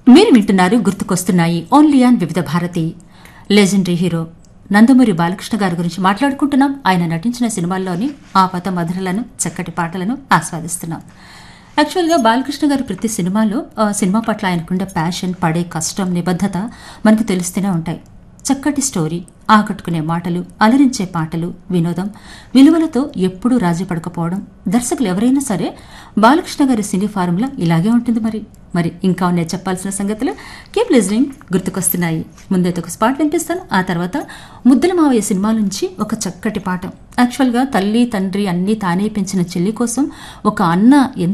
మీరు వింటున్నారు గుర్తుకొస్తున్నాయి ఓన్లీ ఆన్ వివిధ భారతి. లెజెండరీ హీరో నందమూరి బాలకృష్ణ గారి గురించి మాట్లాడుకుంటున్నాం. ఆయన నటించిన సినిమాల్లోని ఆపద మధురలను, చక్కటి పాటలను ఆస్వాదిస్తున్నాం. యాక్చువల్గా బాలకృష్ణ గారు ప్రతి సినిమాలో సినిమా పట్ల ఆయనకుండే ప్యాషన్, పడే కష్టం, నిబద్ధత మనకు తెలుస్తూనే ఉంటాయి. చక్కటి స్టోరీ, ఆకట్టుకునే మాటలు, అలరించే పాటలు, వినోదం, విలువలతో ఎప్పుడూ రాజీ పడకపోవడం. దర్శకులు ఎవరైనా సరే బాలకృష్ణ గారి సినీ ఫార్ములా ఇలాగే ఉంటుంది. మరి ఇంకా ఉన్నాయి చెప్పాల్సిన సంగతులు. కీప్ లిజనింగ్, గుర్తుకొస్తున్నాయి. ముందైతే ఒక స్పాట్ వినిపిస్తాను, ఆ తర్వాత ముద్దుల మావయ్య సినిమా నుంచి ఒక చక్కటి పాట. యాక్చువల్గా తల్లి తండ్రి అన్నీ తానే పెంచిన చెల్లి కోసం ఒక అన్న